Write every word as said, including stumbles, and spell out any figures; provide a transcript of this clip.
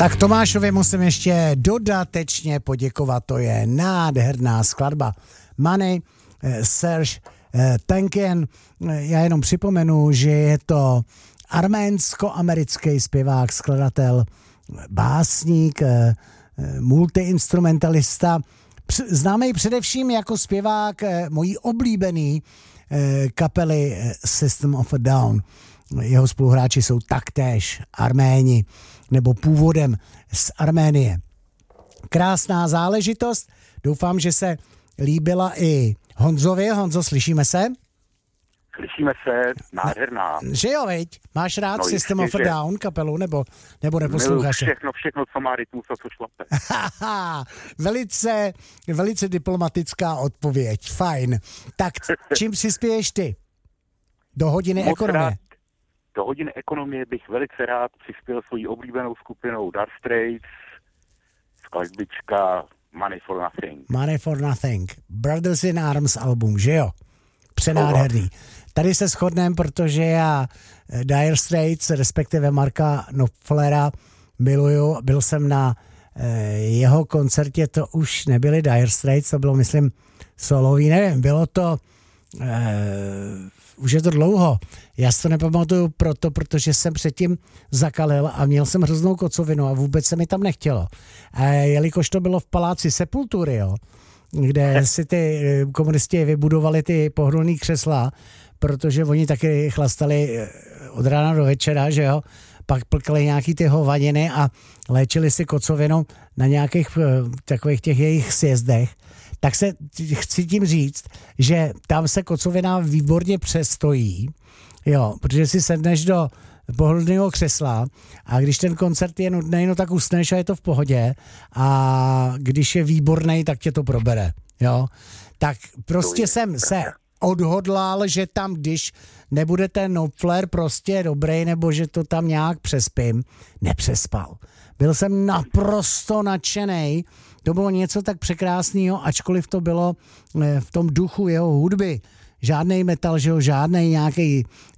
Tak Tomášovi musím ještě dodatečně poděkovat, to je nádherná skladba. Money, Serge Tankian, já jenom připomenu, že je to arménsko-americký zpěvák, skladatel, básník, multiinstrumentalista, známý především jako zpěvák mojí oblíbený kapely System of a Down. Jeho spoluhráči jsou taktéž Arméni nebo původem z Arménie. Krásná záležitost, doufám, že se líbila i Honzovi. Honzo, slyšíme se? Slyšíme se, nádherná. Že jo, veď? Máš rád no, System of a že... Down kapelu, nebo, nebo neposloucháš? Všechno, všechno, co má rytmus a co šlape. velice, velice diplomatická odpověď, fajn. Tak čím přispěješ ty? Do hodiny Moc ekonomie. Rád, do hodiny ekonomie bych velice rád přispěl svojí oblíbenou skupinou Dire Straits, skladbička Money for Nothing. Money for Nothing. Brothers in Arms album, že jo? Přenádherný. Tady se shodneme, protože já Dire Straits, respektive Marka Knopflera, miluju. Byl jsem na eh, jeho koncertě, to už nebyly Dire Straits, to bylo, myslím, solový, nevím, bylo to eh, už je to dlouho. Já si to nepamatuju proto, protože jsem předtím zakalil a měl jsem hroznou kocovinu a vůbec se mi tam nechtělo. A jelikož to bylo v paláci Sepultury, jo, kde si ty komunisti vybudovali ty pohodlný křesla, protože oni taky chlastali od rána do večera, že jo, pak plkali nějaký ty hovaniny a léčili si kocovinu na nějakých takových těch jejich sjezdech. Tak se chci tím říct, že tam se kocovina výborně přestojí, jo, protože si sedneš do pohodlného křesla a když ten koncert je nudný, no tak usneš a je to v pohodě a když je výborný, tak tě to probere, jo. Tak prostě jsem se odhodlal, že tam, když nebude ten Knopfler prostě dobrý, nebo že to tam nějak přespím, nepřespal. Byl jsem naprosto nadšenej. To bylo něco tak překrásného, ačkoliv to bylo v tom duchu jeho hudby. Žádnej metal, že jo, žádnej nějaký